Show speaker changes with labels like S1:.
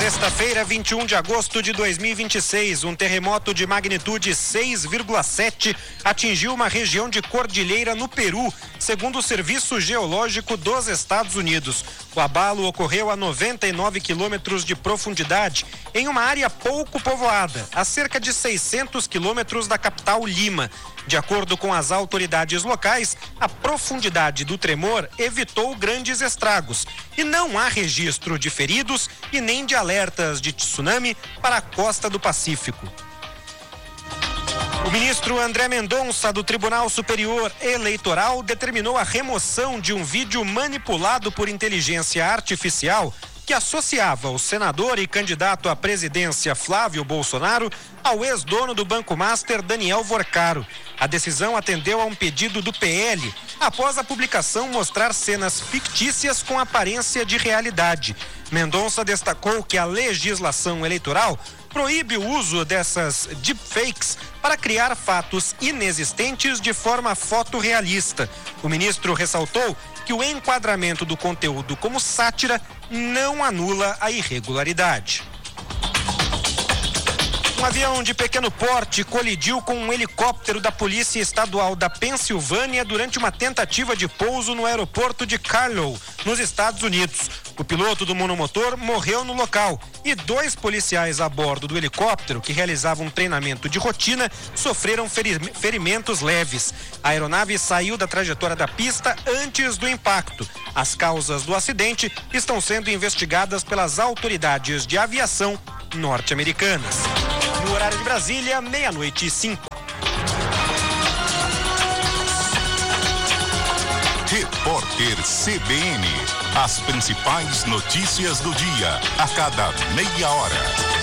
S1: Sexta-feira, 21 de agosto de 2026, um terremoto de magnitude 6,7 atingiu uma região de cordilheira no Peru, segundo o Serviço Geológico dos Estados Unidos. O abalo ocorreu a 99 quilômetros de profundidade, em uma área pouco povoada, a cerca de 600 quilômetros da capital Lima. De acordo com as autoridades locais, a profundidade do tremor evitou grandes estragos e não há registro de feridos e nem de alertas de tsunami para a costa do Pacífico. O ministro André Mendonça, do Tribunal Superior Eleitoral, determinou a remoção de um vídeo manipulado por inteligência artificial que associava o senador e candidato à presidência Flávio Bolsonaro ao ex-dono do Banco Master, Daniel Vorcaro. A decisão atendeu a um pedido do PL, após a publicação mostrar cenas fictícias com aparência de realidade. Mendonça destacou que a legislação eleitoral proíbe o uso dessas deepfakes para criar fatos inexistentes de forma fotorrealista. O ministro ressaltou que o enquadramento do conteúdo como sátira não anula a irregularidade. Um avião de pequeno porte colidiu com um helicóptero da Polícia Estadual da Pensilvânia durante uma tentativa de pouso no aeroporto de Carlow, nos Estados Unidos. O piloto do monomotor morreu no local e 2 policiais a bordo do helicóptero, que realizavam um treinamento de rotina, sofreram ferimentos leves. A aeronave saiu da trajetória da pista antes do impacto. As causas do acidente estão sendo investigadas pelas autoridades de aviação norte-americanas. No horário de Brasília, 00:05.
S2: Repórter CBN. As principais notícias do dia, a cada meia hora.